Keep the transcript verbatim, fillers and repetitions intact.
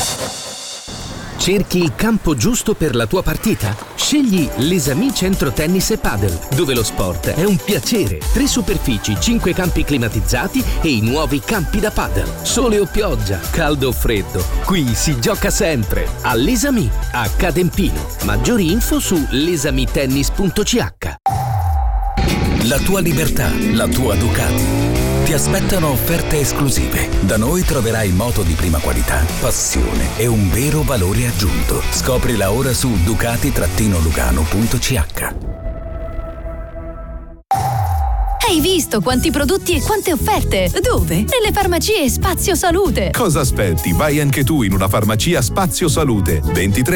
Cerchi il campo giusto per la tua partita? Scegli L'Esami Centro Tennis e Padel, dove lo sport è un piacere. Tre superfici, cinque campi climatizzati e i nuovi campi da padel. Sole o pioggia, caldo o freddo, qui si gioca sempre. All'Esami, a Cadempino. Maggiori info su lesamitennis punto c h. La tua libertà, la tua Ducati. Ti aspettano offerte esclusive. Da noi troverai moto di prima qualità, passione e un vero valore aggiunto. Scoprila ora su ducati lugano punto c h. Hai visto quanti prodotti e quante offerte? Dove? Nelle farmacie Spazio Salute. Cosa aspetti? Vai anche tu in una farmacia Spazio Salute. ventitré